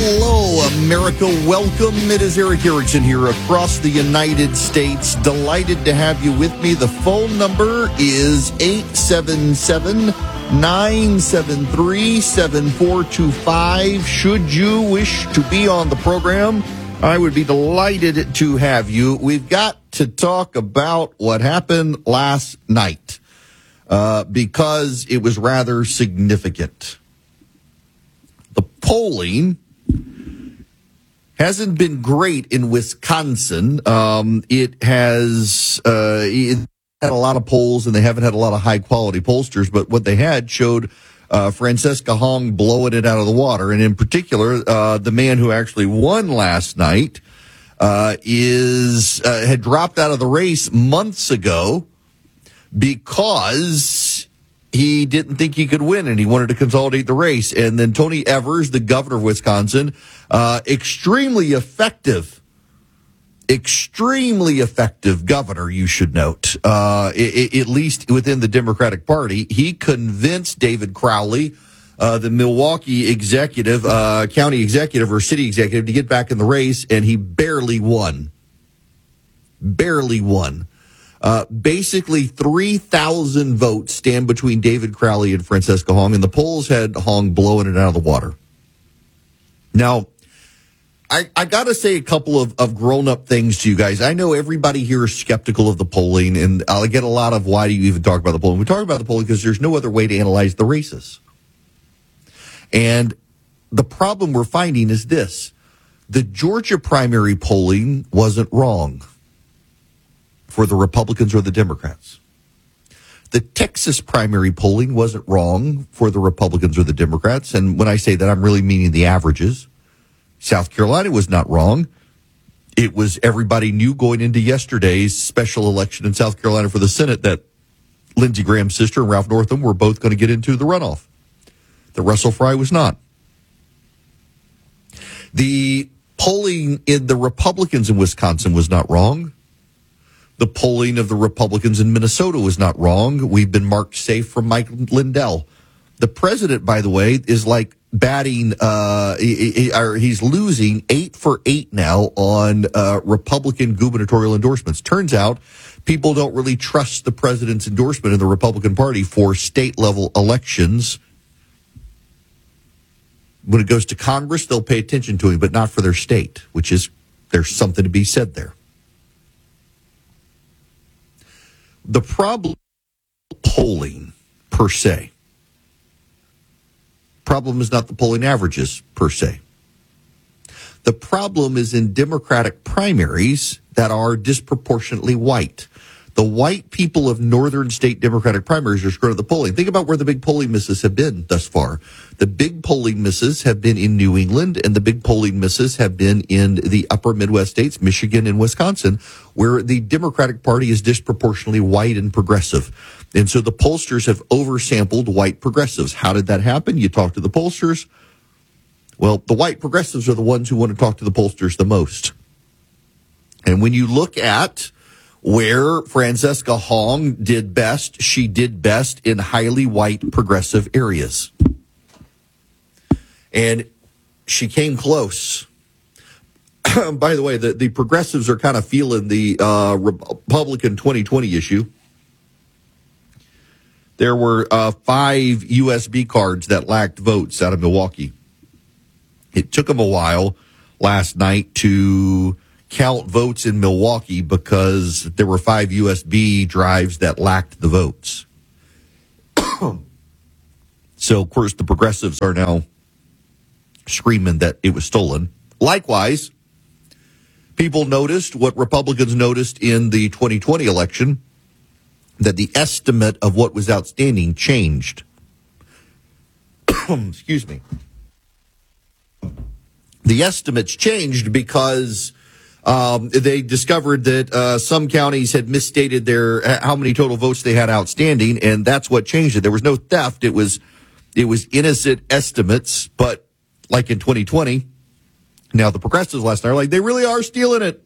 Hello, America. Welcome. It is Eric Erickson here across the United States. Delighted to have you with me. The phone number is 877-973-7425. Should you wish to be on the program, I would be delighted to have you. We've got to talk about what happened last night because it was rather significant. The polling hasn't been great in Wisconsin. It has had a lot of polls, and they haven't had a lot of high-quality pollsters, but what they had showed Francesca Hong blowing it out of the water, and in particular, the man who actually won last night had dropped out of the race months ago because he didn't think he could win, and he wanted to consolidate the race. And then Tony Evers, the governor of Wisconsin, extremely effective governor, you should note, at least within the Democratic Party. He convinced David Crowley, the Milwaukee executive, county executive or city executive, to get back in the race, and he barely won. Basically 3,000 votes stand between David Crowley and Francesca Hong, and the polls had Hong blowing it out of the water. Now, I got to say a couple of grown-up things to you guys. I know everybody here is skeptical of the polling, and I'll get a lot of why do you even talk about the polling. We talk about the polling because there's no other way to analyze the races. And the problem we're finding is this. The Georgia primary polling wasn't wrong for the Republicans or the Democrats. The Texas primary polling wasn't wrong for the Republicans or the Democrats. And when I say that, I'm really meaning the averages. South Carolina was not wrong. It was everybody knew going into yesterday's special election in South Carolina for the Senate that Lindsey Graham's sister and Ralph Northam were both going to get into the runoff. That Russell Fry was not. The polling in the Republicans in Wisconsin was not wrong. The polling of the Republicans in Minnesota was not wrong. We've been marked safe from Mike Lindell. The president, by the way, is like batting, he's losing 8 for 8 now on Republican gubernatorial endorsements. Turns out people don't really trust the president's endorsement in the Republican Party for state-level elections. When it goes to Congress, they'll pay attention to him, but not for their state, which is, there's something to be said there. The problem polling per se. Problem is not the polling averages per se. The problem is in Democratic primaries that are disproportionately white. The white people of northern state Democratic primaries are screwing up the polling. Think about where the big polling misses have been thus far. The big polling misses have been in New England, and the big polling misses have been in the upper Midwest states, Michigan and Wisconsin, where the Democratic Party is disproportionately white and progressive. And so the pollsters have oversampled white progressives. How did that happen? You talk to the pollsters. Well, the white progressives are the ones who want to talk to the pollsters the most. And when you look at where Francesca Hong did best, she did best in highly white progressive areas. And she came close. By the way, the progressives are kind of feeling the Republican 2020 issue. There were 5 USB cards that lacked votes out of Milwaukee. It took them a while last night to count votes in Milwaukee because there were 5 USB drives that lacked the votes. So, of course, the progressives are now screaming that it was stolen. Likewise, people noticed what Republicans noticed in the 2020 election, that the estimate of what was outstanding changed. Excuse me. The estimates changed because they discovered that some counties had misstated how many total votes they had outstanding, and that's what changed it. There was no theft. It was innocent estimates, but like in 2020, now the progressives last night are like, they really are stealing it.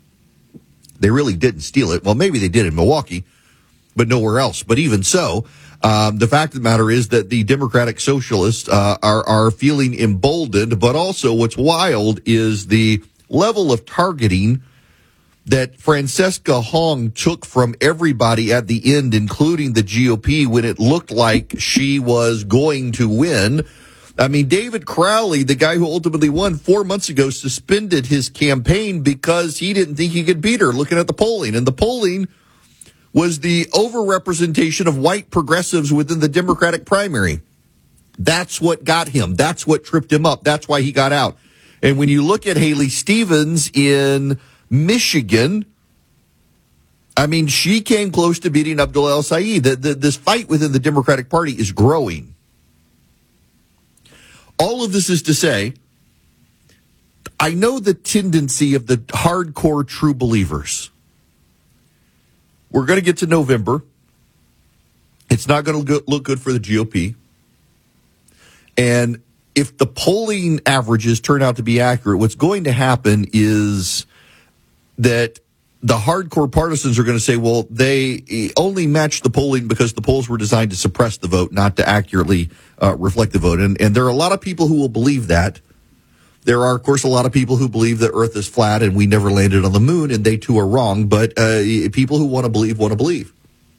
They really didn't steal it. Well, maybe they did in Milwaukee, but nowhere else. But even so, The fact of the matter is that the Democratic Socialists are feeling emboldened, but also what's wild is the level of targeting that Francesca Hong took from everybody at the end, including the GOP, when it looked like she was going to win. I mean, David Crowley, the guy who ultimately won 4 months ago, suspended his campaign because he didn't think he could beat her, looking at the polling. And the polling was the overrepresentation of white progressives within the Democratic primary. That's what got him. That's what tripped him up. That's why he got out. And when you look at Haley Stevens in Michigan, I mean, she came close to beating Abdul El-Sayed. This fight within the Democratic Party is growing. All of this is to say, I know the tendency of the hardcore true believers. We're going to get to November. It's not going to look good for the GOP. And if the polling averages turn out to be accurate, what's going to happen is that the hardcore partisans are going to say, well, they only matched the polling because the polls were designed to suppress the vote, not to accurately reflect the vote. And there are a lot of people who will believe that. There are, of course, a lot of people who believe the earth is flat and we never landed on the moon, and they too are wrong. But people who want to believe want to believe.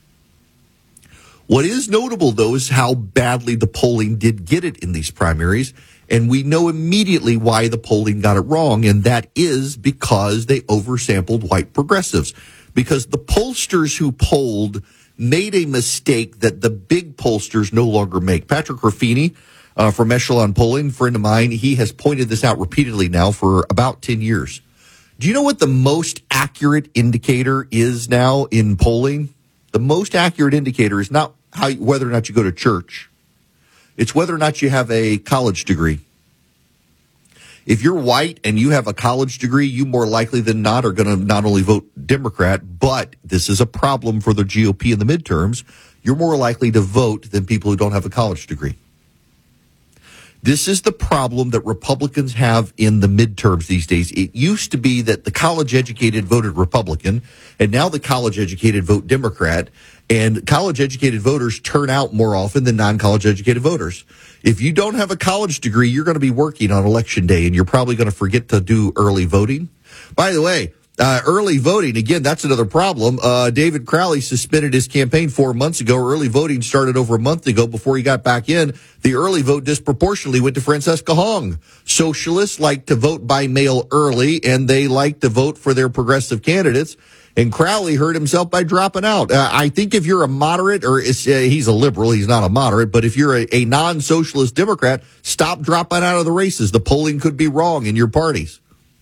What is notable, though, is how badly the polling did get it in these primaries. And we know immediately why the polling got it wrong, and that is because they oversampled white progressives. Because the pollsters who polled made a mistake that the big pollsters no longer make. Patrick Ruffini from Echelon Polling, friend of mine, he has pointed this out repeatedly now for about 10 years. Do you know what the most accurate indicator is now in polling? The most accurate indicator is not whether or not you go to church. It's whether or not you have a college degree. If you're white and you have a college degree, you more likely than not are going to not only vote Democrat, but this is a problem for the GOP in the midterms. You're more likely to vote than people who don't have a college degree. This is the problem that Republicans have in the midterms these days. It used to be that the college-educated voted Republican, and now the college-educated vote Democrat, and college-educated voters turn out more often than non-college-educated voters. If you don't have a college degree, you're going to be working on Election Day, and you're probably going to forget to do early voting. By the way, early voting, again, that's another problem. David Crowley suspended his campaign 4 months ago. Early voting started over a month ago before he got back in. The early vote disproportionately went to Francesca Hong. Socialists like to vote by mail early, and they like to vote for their progressive candidates. And Crowley hurt himself by dropping out. I think if you're a moderate, or he's a liberal, he's not a moderate, but if you're a non-socialist Democrat, stop dropping out of the races. The polling could be wrong in your parties.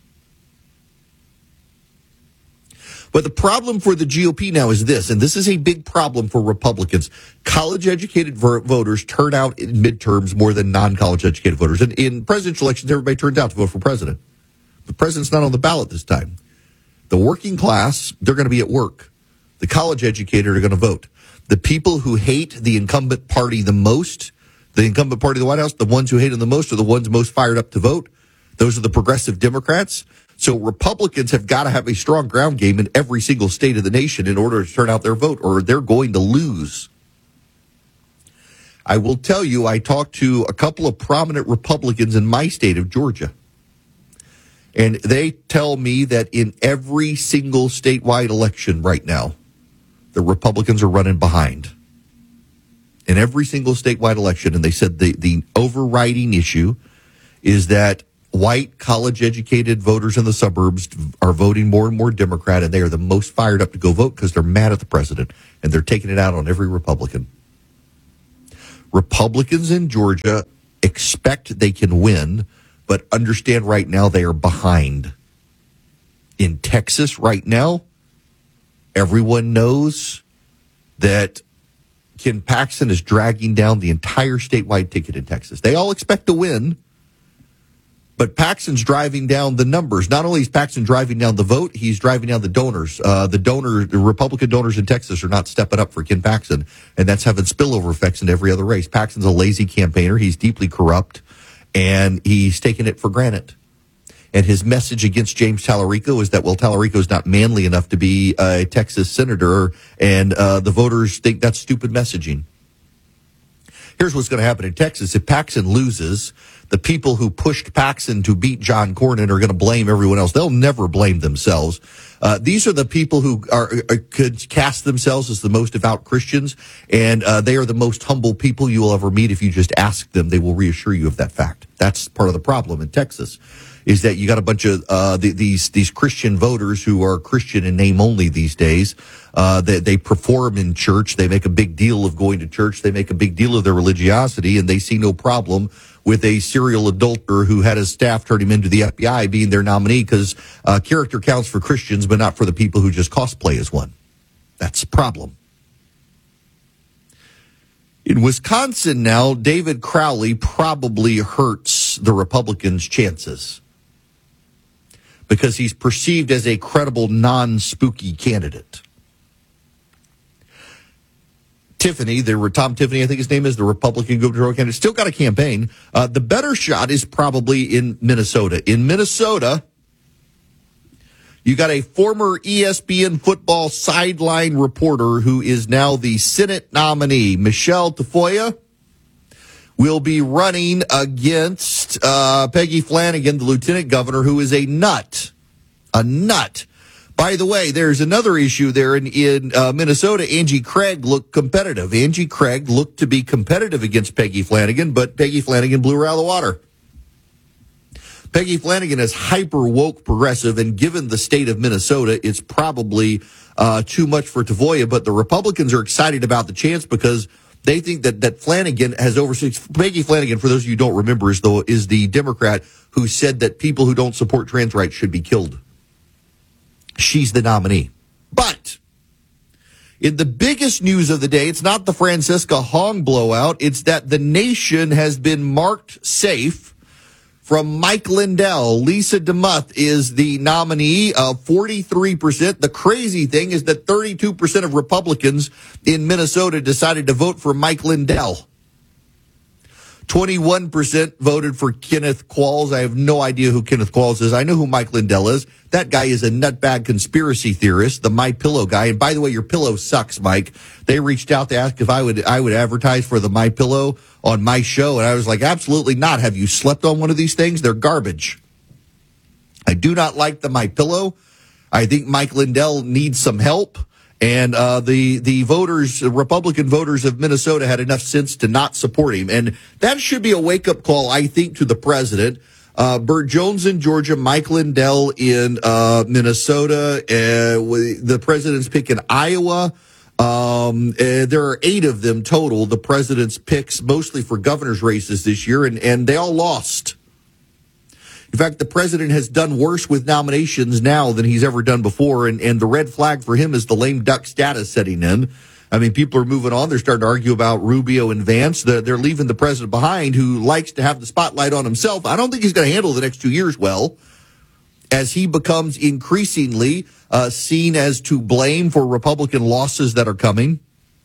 But the problem for the GOP now is this, and this is a big problem for Republicans. College-educated voters turn out in midterms more than non-college-educated voters. And in presidential elections, everybody turns out to vote for president. The president's not on the ballot this time. The working class, they're going to be at work. The college-educated are going to vote. The people who hate the incumbent party the most, the incumbent party of the White House, the ones who hate him the most are the ones most fired up to vote. Those are the progressive Democrats. So Republicans have got to have a strong ground game in every single state of the nation in order to turn out their vote, or they're going to lose. I will tell you, I talked to a couple of prominent Republicans in my state of Georgia. And they tell me that in every single statewide election right now, the Republicans are running behind. In every single statewide election. And they said the overriding issue is that white college-educated voters in the suburbs are voting more and more Democrat, and they are the most fired up to go vote because they're mad at the president, and they're taking it out on every Republican. Republicans in Georgia expect they can win, but understand right now they are behind. In Texas right now, everyone knows that Ken Paxton is dragging down the entire statewide ticket in Texas. They all expect to win, but Paxton's driving down the numbers. Not only is Paxton driving down the vote, he's driving down the donors. The Republican donors in Texas are not stepping up for Ken Paxton, and that's having spillover effects in every other race. Paxton's a lazy campaigner. He's deeply corrupt, and he's taken it for granted. And his message against James Tallarico is that, well, Tallarico is not manly enough to be a Texas senator, and the voters think that's stupid messaging. Here's what's going to happen in Texas. If Paxson loses, the people who pushed Paxson to beat John Cornyn are going to blame everyone else. They'll never blame themselves. These are the people who could cast themselves as the most devout Christians, and they are the most humble people you will ever meet. If you just ask them, they will reassure you of that fact. That's part of the problem in Texas, is that you got a bunch of these Christian voters who are Christian in name only these days. They perform in church. They make a big deal of going to church. They make a big deal of their religiosity, and they see no problem with a serial adulterer who had his staff turn him into the FBI being their nominee, because character counts for Christians, but not for the people who just cosplay as one. That's the problem. In Wisconsin now, David Crowley probably hurts the Republicans' chances because he's perceived as a credible, non-spooky candidate. Tiffany, Tom Tiffany, I think his name is, the Republican gubernatorial candidate, still got a campaign. The better shot is probably in Minnesota. In Minnesota, you got a former ESPN football sideline reporter who is now the Senate nominee. Michelle Tafoya will be running against Peggy Flanagan, the lieutenant governor, who is a nut. A nut. By the way, there's another issue there in Minnesota. Angie Craig looked competitive. Angie Craig looked to be competitive against Peggy Flanagan, but Peggy Flanagan blew her out of the water. Peggy Flanagan is hyper woke progressive, and given the state of Minnesota, it's probably too much for Tafoya, but the Republicans are excited about the chance because they think that Flanagan has overseen. Peggy Flanagan, for those of you who don't remember, is the Democrat who said that people who don't support trans rights should be killed. She's the nominee. But in the biggest news of the day, it's not the Francesca Hong blowout. It's that the nation has been marked safe from Mike Lindell. Lisa DeMuth is the nominee of 43%. The crazy thing is that 32% of Republicans in Minnesota decided to vote for Mike Lindell. 21% voted for Kenneth Qualls. I have no idea who Kenneth Qualls is. I know who Mike Lindell is. That guy is a nutbag conspiracy theorist, the My Pillow guy. And by the way, your pillow sucks, Mike. They reached out to ask if I would advertise for the My Pillow on my show, and I was like, absolutely not. Have you slept on one of these things? They're garbage. I do not like the My Pillow. I think Mike Lindell needs some help. And the voters, Republican voters of Minnesota, had enough sense to not support him. And that should be a wake-up call, I think, to the president. Burt Jones in Georgia, Mike Lindell in Minnesota. The president's pick in Iowa. There are 8 of them total, the president's picks, mostly for governor's races this year, and they all lost. In fact, the president has done worse with nominations now than he's ever done before, and the red flag for him is the lame duck status setting in. I mean, people are moving on. They're starting to argue about Rubio and Vance. They're leaving the president behind, who likes to have the spotlight on himself. I don't think he's going to handle the next 2 years well, as he becomes increasingly seen as to blame for Republican losses that are coming.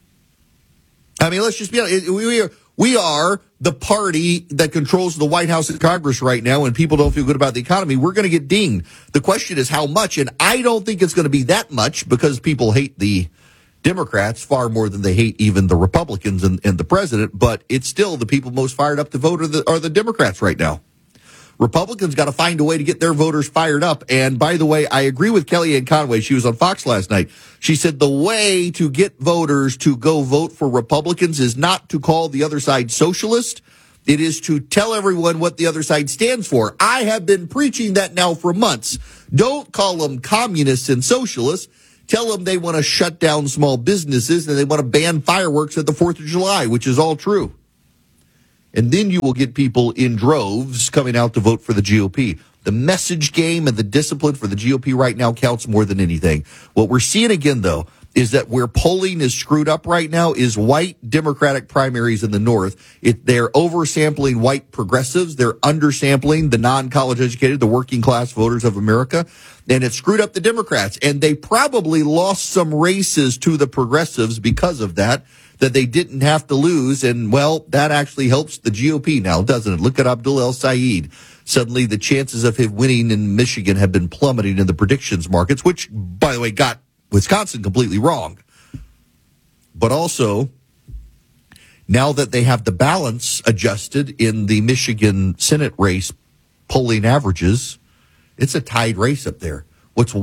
I mean, let's just be honest. We are the party that controls the White House and Congress right now, and people don't feel good about the economy. We're going to get dinged. The question is how much, and I don't think it's going to be that much, because people hate the Democrats far more than they hate even the Republicans and the president, but it's still the people most fired up to vote are the Democrats right now. Republicans got to find a way to get their voters fired up. And by the way, I agree with Kellyanne Conway. She was on Fox last night. She said the way to get voters to go vote for Republicans is not to call the other side socialist. It is to tell everyone what the other side stands for. I have been preaching that now for months. Don't call them communists and socialists. Tell them they want to shut down small businesses and they want to ban fireworks at the 4th of July, which is all true. And then you will get people in droves coming out to vote for the GOP. The message game and the discipline for the GOP right now counts more than anything. What we're seeing again, though, is that where polling is screwed up right now is white Democratic primaries in the North. They're oversampling white progressives. They're undersampling the non-college educated, the working class voters of America. And it screwed up the Democrats. And they probably lost some races to the progressives because of that they didn't have to lose. And, well, that actually helps the GOP now, doesn't it? Look at Abdul El-Sayed. Suddenly the chances of him winning in Michigan have been plummeting in the predictions markets, which, by the way, got Wisconsin completely wrong. But also, Now that they have the balance adjusted in the Michigan Senate race polling averages, it's a tied race up there. What's